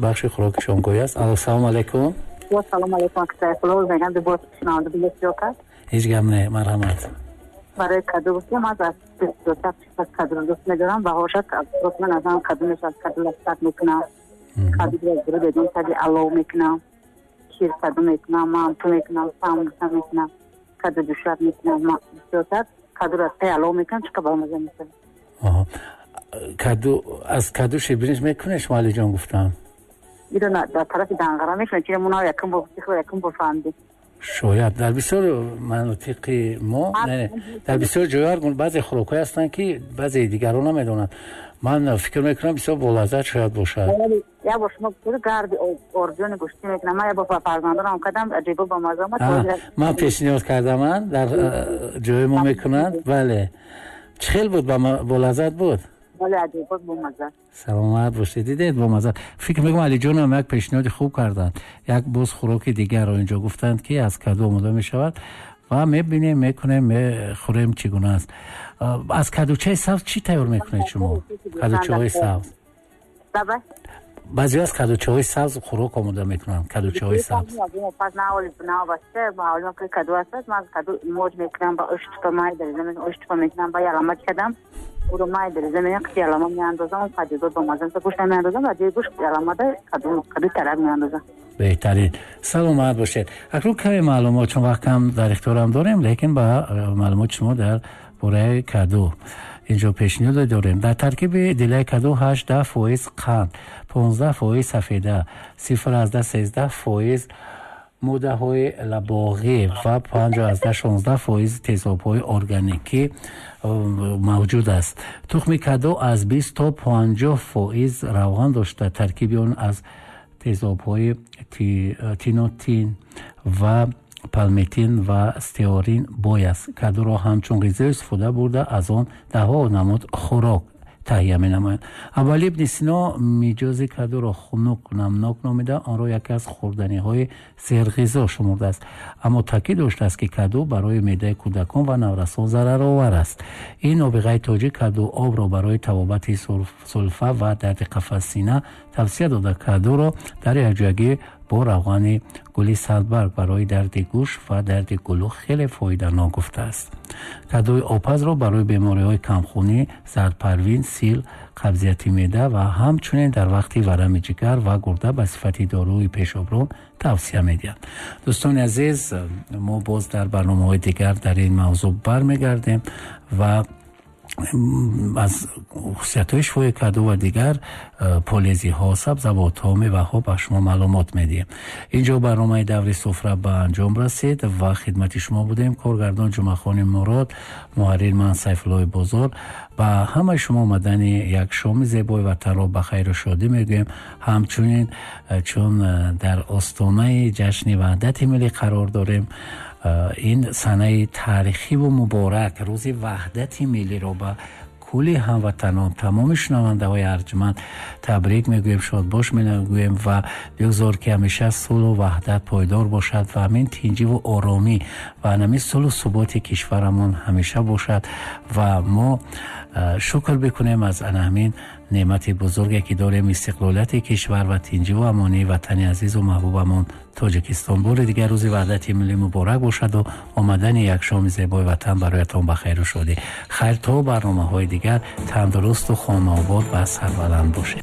بخش خوراک شامگاهی است. السلام علیکم. و سلام علیکم کسای میگم به باز شنونده بیلیت جوکر. هیچ گم نه، مرحمت. برای کادو بسیم از دوتا کادو رو دوست می‌دارم و هوشت من از آن کادو میشد کادو لطفت میکنم. کادو رو بدون کادو علو میکنم. شیر کادو میکنم، مانتو میکنم، ساموسا میکنم. کادو دوشاب میکنم. دوتا کادو رو علو میکنم چه کباب مزه میکنم. کادو از کادو شیرینیش میکنه شما علی جان گفتم. اینا در طرف دنگرا میکنه چیه مونا یکم با بسیخ و یکم با فهمدی. شاید در بسیار مناطق ما در بسیار جاها بعضی خوراک‌ها هستن که بعضی دیگران نمیدونن. من فکر میکنم بسیار بولذت شاید باشه. یا باشه ما تو گارد اورجون گوشتی میکنم. من با فرزندانم کدام عجیب با مزه من پیشنهاد کردم من در جای ما میکنن. بله چه خیلی بود با لذت بود. بله عجیب بود با مزه. سلامت باشید. دیدید با مزه. فکر میکنم علی جان هم یک پیشنهاد خوب کردن. یک باز خوراک دیگر رو اینجا گفتند که از کادو آماده میشود و میبینیم میکنیم میخوریم چگونه است. از کادوچه سبز چی تیار میکنید شما؟ کادوچه های سبز. بعضی از کادوچه های سبز خوراک آماده میکنن. کادوچه های سبز. پس نه اولی بنا باشه با حالا که کادو است ما کادو موج میکنم با اشتباه مای در زمین اشتباه میکنم با علامت کدام او مای در زمین که علامت میاندازم کادو با مزه گوشت میاندازم و دیگه گوشت علامت کادو طرف میاندازم. بهترین. سلامت باشید. اکنون کمی معلومات چون وقت کم در اختیارم داریم لیکن با معلومات شما در باره کادو اینجا پیشنهاد داریم. در ترکیب دیلای کادو 18% قند، 15% سفیده، 0.13% موده های لباغی و 5.16% تیزاب‌های ارگانیکی موجود است. تخم کادو از 20 تا 50% روغن داشته. ترکیب آن از تیزاب‌های تینوتین و پالمیتین و استیارین بوی است. کادو را همچون غذا استفاده برده از آن ده‌ها نماد خوراک تهیه می‌نمایند. اولی ابن سینا میجاز کادو را خنک نمناک نامیده آن را یکی از خوردنی‌های سرغذا شمرده است. اما تاکید داشته است که کادو برای معده کودکان و نورسان ضررآور است. این نابغه تاجی کادو آب را برای تبابت سلفه و درد قفس سینه توصیه داده. کادو را در یک جویگی با روغن گلی سلبرگ برای درد گوش و درد گلو خیلی فایده‌ناک گفته است. کادوی آبپز را برای بیماری‌های کمخونی، زردپروین، سیل، قبضیت معده و همچنین در وقت ورم جگر و گرده به صفت داروی پیشابرون توصیه می‌دهیم. دوستان عزیز ما باز در برنامه‌های دیگر در این موضوع برمیگردیم و از خصوصیت‌های شفای کادو و دیگر پالیزی ها، سبزوات ها، میوه ها به شما معلومات میدیم. اینجا برنامه دوری سفره به انجام رسید و خدمت شما بودیم. کارگردان جمعه خانی مراد، محرر من سیفالله بازار و همه شما آمدن یک شام زیبای وطن را به خیر و شادی میگویم. همچنین چون در آستانه جشن وحدت ملی قرار داریم، این سنه تاریخی و مبارک روز وحدت ملی را به کلی هموطنان، تمام شنونده های ارجمند تبریک میگویم، شاد باش میگویم و بگذار که همیشه صلح و وحدت پایدار باشد و همین تینجی و آرامی و همین صلح و ثبات کشورمون همیشه باشد و ما شکر بکنیم از همین نعمت بزرگی که داریم، استقلالیت کشور و تینجی و امانی وطن عزیز و محبوبمون تاجیکستان. بار دیگر روز وحدت ملی مبارک باشد و آمدن یک شام زیبای وطن برایتان بخیر و شادی. خیر تا برنامه‌های دیگر تندرست و خانه آباد و سربلند باشید.